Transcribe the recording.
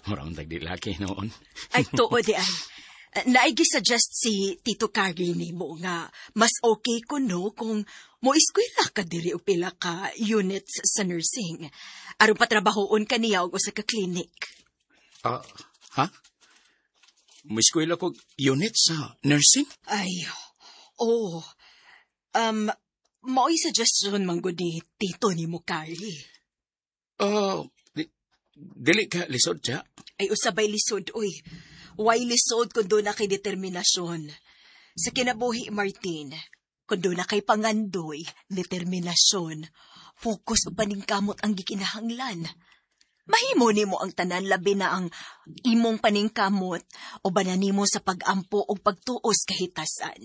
Murang nagdilaki noon. Ay, tuod ay. Naigi-suggest si Tito Carrie ni mo nga mas okay ko no kung mo eskwela ka diri o pila ka units sa nursing. Aron patrabahoon ka niya o sa ka-clinic. Ha? May eskwela ko unit sa nursing? Ay, oh. Mao'y suggestion manggod ni Tito ni mo, Carrie. Dili ka lisod siya? Ay, usabay lisod, uy. Way lisod kung doon na kay determinasyon. Sa kinabuhi, Martin, kung doon na kay pangandoy, determinasyon, focus o paningkamot ang gikinahanglan. Mahimo ni mo ang tanan labi na ang imong paningkamot o banani mo sa pag-ampo o pagtuos kahitasan.